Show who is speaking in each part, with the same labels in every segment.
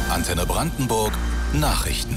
Speaker 1: Antenne Brandenburg Nachrichten.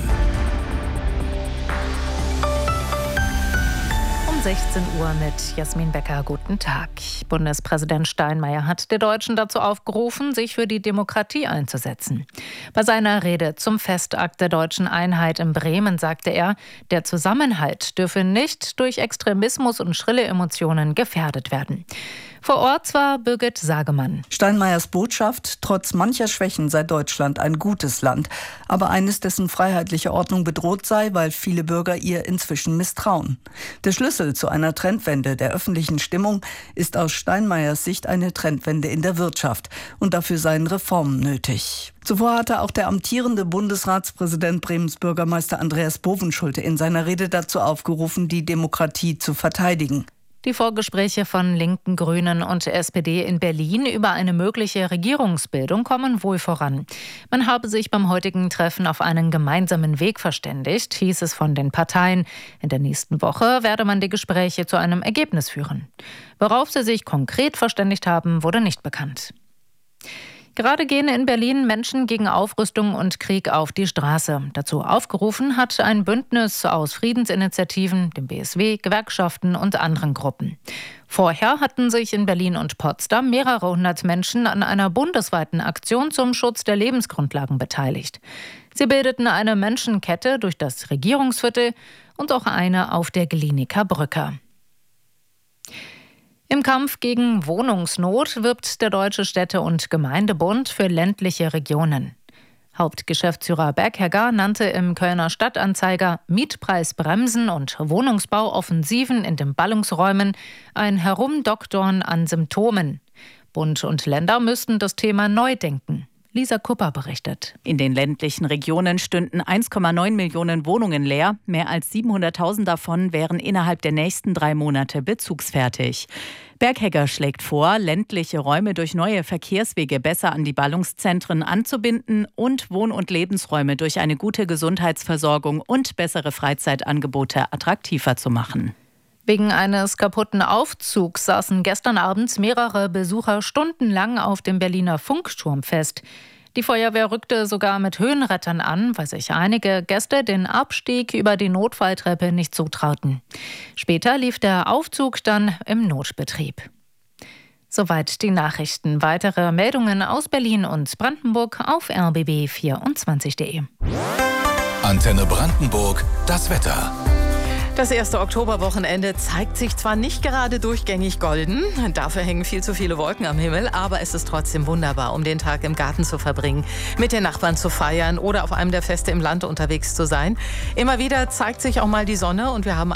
Speaker 2: Um 16 Uhr mit Jasmin Becker. Guten Tag. Bundespräsident Steinmeier hat die Deutschen dazu aufgerufen, sich für die Demokratie einzusetzen. Bei seiner Rede zum Festakt der deutschen Einheit in Bremen sagte er, der Zusammenhalt dürfe nicht durch Extremismus und schrille Emotionen gefährdet werden. Vor Ort war Birgit Sagemann.
Speaker 3: Steinmeiers Botschaft: Trotz mancher Schwächen sei Deutschland ein gutes Land. Aber eines, dessen freiheitliche Ordnung bedroht sei, weil viele Bürger ihr inzwischen misstrauen. Der Schlüssel zu einer Trendwende der öffentlichen Stimmung ist aus Steinmeiers Sicht eine Trendwende in der Wirtschaft. Und dafür seien Reformen nötig. Zuvor hatte auch der amtierende Bundesratspräsident Bremens Bürgermeister Andreas Bovenschulte in seiner Rede dazu aufgerufen, die Demokratie zu verteidigen.
Speaker 2: Die Vorgespräche von Linken, Grünen und SPD in Berlin über eine mögliche Regierungsbildung kommen wohl voran. Man habe sich beim heutigen Treffen auf einen gemeinsamen Weg verständigt, hieß es von den Parteien. In der nächsten Woche werde man die Gespräche zu einem Ergebnis führen. Worauf sie sich konkret verständigt haben, wurde nicht bekannt. Gerade gehen in Berlin Menschen gegen Aufrüstung und Krieg auf die Straße. Dazu aufgerufen hat ein Bündnis aus Friedensinitiativen, dem BSW, Gewerkschaften und anderen Gruppen. Vorher hatten sich in Berlin und Potsdam mehrere hundert Menschen an einer bundesweiten Aktion zum Schutz der Lebensgrundlagen beteiligt. Sie bildeten eine Menschenkette durch das Regierungsviertel und auch eine auf der Glienicker Brücke. Im Kampf gegen Wohnungsnot wirbt der Deutsche Städte- und Gemeindebund für ländliche Regionen. Hauptgeschäftsführer Berghegger nannte im Kölner Stadtanzeiger Mietpreisbremsen und Wohnungsbauoffensiven in den Ballungsräumen ein Herumdoktern an Symptomen. Bund und Länder müssten das Thema neu denken. Lisa Kupper berichtet.
Speaker 4: In den ländlichen Regionen stünden 1,9 Millionen Wohnungen leer. Mehr als 700.000 davon wären innerhalb der nächsten 3 Monate bezugsfertig. Berghegger schlägt vor, ländliche Räume durch neue Verkehrswege besser an die Ballungszentren anzubinden und Wohn- und Lebensräume durch eine gute Gesundheitsversorgung und bessere Freizeitangebote attraktiver zu machen.
Speaker 2: Wegen eines kaputten Aufzugs saßen gestern abends mehrere Besucher stundenlang auf dem Berliner Funkturm fest. Die Feuerwehr rückte sogar mit Höhenrettern an, weil sich einige Gäste den Abstieg über die Notfalltreppe nicht zutrauten. Später lief der Aufzug dann im Notbetrieb. Soweit die Nachrichten. Weitere Meldungen aus Berlin und Brandenburg auf rbb24.de.
Speaker 1: Antenne Brandenburg, das Wetter.
Speaker 5: Das erste Oktoberwochenende zeigt sich zwar nicht gerade durchgängig golden, dafür hängen viel zu viele Wolken am Himmel, aber es ist trotzdem wunderbar, um den Tag im Garten zu verbringen, mit den Nachbarn zu feiern oder auf einem der Feste im Land unterwegs zu sein. Immer wieder zeigt sich auch mal die Sonne und wir haben